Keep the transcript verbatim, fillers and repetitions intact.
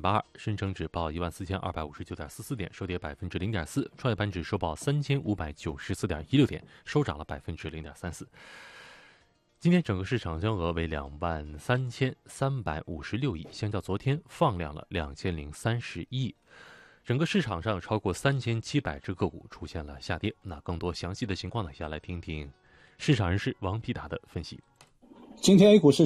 八二，深成指报一万四千二百五十九点四四点，收跌百分之零点四。创业板指收报三千五百九十四点一六点，收涨了百分之零点三四。今天整个市场交额为两万三千三百五十六亿，相较昨天放量了两千零三十一亿。整个市场上超过三千七百只个股出现了下跌。那更多详细的情况呢，下来听听市场人士王皮达的分析。 今天 A 股市